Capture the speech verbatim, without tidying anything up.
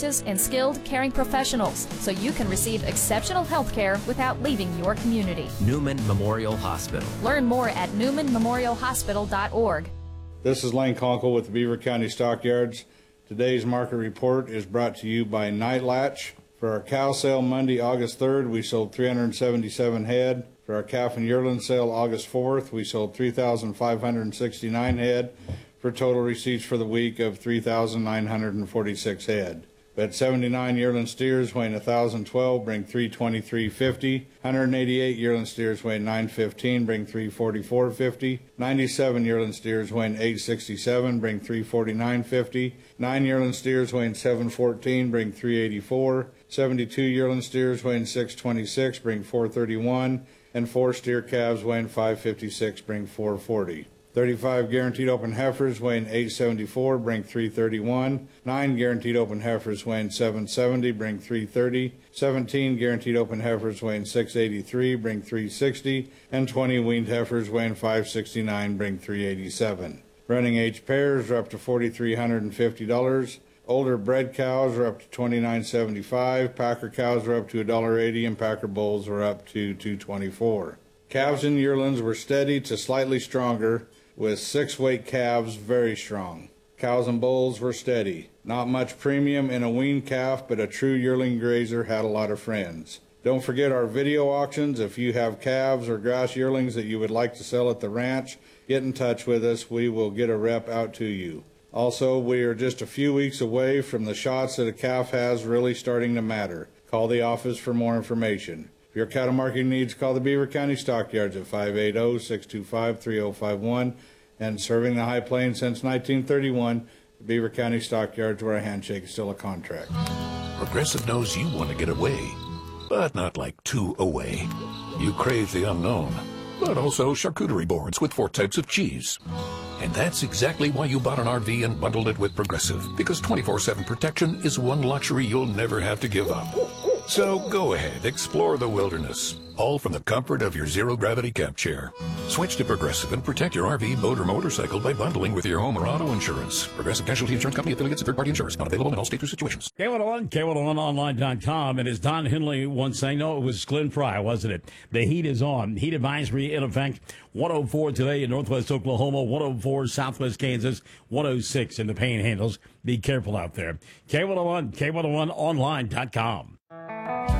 nurses, and skilled caring professionals so you can receive exceptional health care without leaving your community. Newman Memorial Hospital. Learn more at newman memorial hospital dot org. This is Lane Conkle with the Beaver County Stockyards. Today's market report is brought to you by Night Latch. For our cow sale Monday, August third, we sold three hundred seventy-seven head. For our calf and yearling sale August fourth, we sold three thousand five hundred sixty-nine head for total receipts for the week of three thousand nine hundred forty-six head. Bet seventy-nine yearling steers weighing one thousand twelve bring three twenty-three fifty. one hundred eighty-eight yearling steers weighing nine fifteen bring three forty-four fifty. ninety-seven yearling steers weighing eight sixty-seven bring three forty-nine fifty. nine yearling steers weighing seven fourteen bring three eighty-four. seventy-two yearling steers weighing six twenty-six bring four thirty-one. And four steer calves weighing five fifty-six bring four forty. thirty-five guaranteed open heifers weighing eight seventy-four bring three thirty-one. nine guaranteed open heifers weighing seven seventy bring three thirty. seventeen guaranteed open heifers weighing six eighty-three bring three sixty. And twenty weaned heifers weighing five sixty-nine bring three eighty-seven. Running age pairs are up to four thousand three hundred fifty dollars. Older bred cows are up to twenty-nine seventy-five. Packer cows are up to one dollar eighty, and Packer bulls are up to two twenty-four. Calves and yearlings were steady to slightly stronger, with six-weight calves very strong. Cows and bulls were steady. Not much premium in a weaned calf, but a true yearling grazer had a lot of friends. Don't forget our video auctions. If you have calves or grass yearlings that you would like to sell at the ranch, get in touch with us. We will get a rep out to you. Also, we are just a few weeks away from the shots that a calf has really starting to matter. Call the office for more information. For your cattle marketing needs, call the Beaver County Stockyards at five eight zero, six two five, three zero five one. And serving the High Plains since nineteen thirty-one, the Beaver County Stockyards, where a handshake is still a contract. Progressive knows you want to get away, but not like too away. You crave the unknown, but also charcuterie boards with four types of cheese. And that's exactly why you bought an R V and bundled it with Progressive, because twenty-four seven protection is one luxury you'll never have to give up. So go ahead, explore the wilderness, all from the comfort of your zero-gravity camp chair. Switch to Progressive and protect your R V, boat, or motorcycle by bundling with your home or auto insurance. Progressive Casualty Insurance Company, affiliates, and third-party insurers. Not available in all states or situations. K one oh one, K one oh one online dot com, and as Don Henley once saying, no, it was Glenn Fry, wasn't it? The heat is on. Heat advisory in effect. one oh four today in northwest Oklahoma, one oh four southwest Kansas, one oh six in the Panhandles. Be careful out there. K one oh one, K one oh one online dot com.